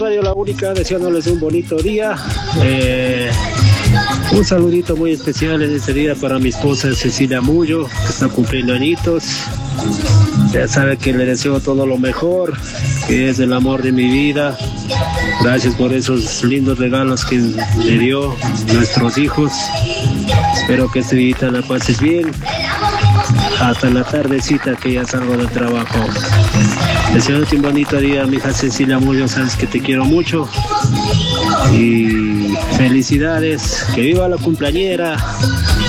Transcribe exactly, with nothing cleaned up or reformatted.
Radio La Única, deseándoles un bonito día. Eh, un saludito muy especial en este día para mi esposa Cecilia Mullo, que está cumpliendo añitos. Ya sabe que le deseo todo lo mejor, que es el amor de mi vida. Gracias por esos lindos regalos que le dio nuestros hijos. Espero que este día la pases bien. Hasta la tardecita que ya salgo del trabajo. Deseándote un bonito día, mi hija Cecilia Mullo, sabes que te quiero mucho. Y felicidades, que viva la cumpleañera.